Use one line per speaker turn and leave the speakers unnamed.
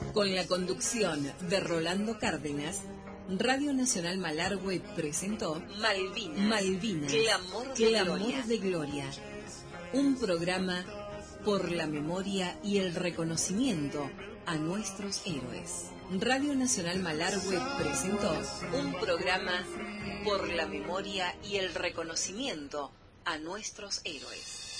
Con la conducción de Rolando Cárdenas, Radio Nacional Malargüe presentó Malvinas, Clamor de Gloria. Un programa por la memoria y el reconocimiento a nuestros héroes. Radio Nacional Malargüe presentó un programa por la memoria y el reconocimiento a nuestros héroes.